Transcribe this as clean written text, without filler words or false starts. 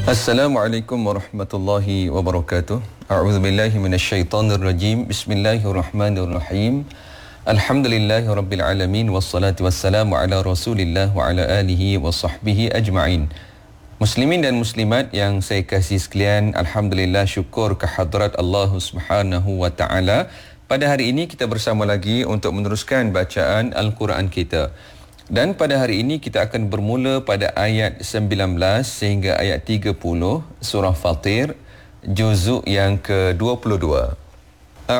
Assalamualaikum warahmatullahi wabarakatuh. A'udzubillahi minasyaitonirrajim. Bismillahirrahmanirrahim. Alhamdulillahirabbil alamin wassalatu wassalamu ala Rasulillah wa ala alihi wa sahbihi ajma'in. Muslimin dan muslimat yang saya kasih sekalian, alhamdulillah, syukur kehadrat Allah Subhanahu wa taala. Pada hari ini kita bersama lagi untuk meneruskan bacaan Al-Quran kita. Dan pada hari ini kita akan bermula pada ayat 19 sehingga ayat 30 surah Fatir, juzuk yang ke-22.